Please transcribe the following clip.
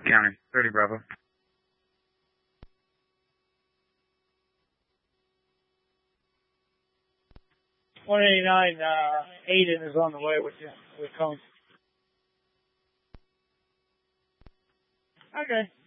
County, 30 Bravo. 189, Aiden is on the way with you, with Cone. Okay.